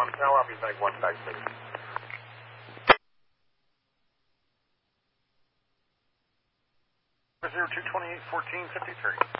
Now I'll be like 1 back, please. Zero 0228 1453.